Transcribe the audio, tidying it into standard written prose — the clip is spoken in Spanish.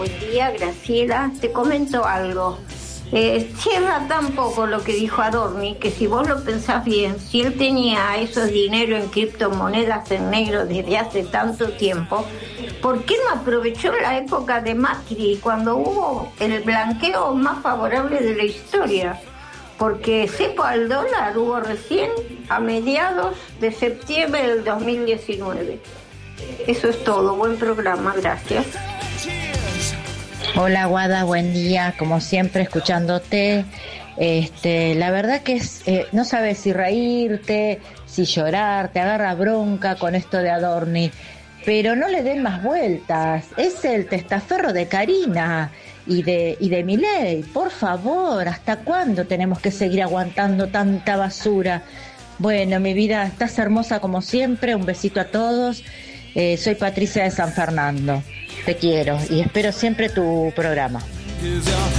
Buen día, Graciela. Te comento algo. Cierra tan poco lo que dijo Adorni, que si vos lo pensás bien, si él tenía esos dinero en criptomonedas en negro desde hace tanto tiempo, ¿por qué no aprovechó la época de Macri, cuando hubo el blanqueo más favorable de la historia? Porque cepo al dólar hubo recién a mediados de septiembre del 2019. Eso es todo. Buen programa. Gracias. Hola Guada, buen día, como siempre escuchándote. La verdad que no sabes si reírte, si llorar, te agarra bronca con esto de Adorni, pero no le den más vueltas. Es el testaferro de Karina y de Milei. Por favor, ¿hasta cuándo tenemos que seguir aguantando tanta basura? Bueno, mi vida, estás hermosa como siempre. Un besito a todos. Soy Patricia de San Fernando. Te quiero y espero siempre tu programa.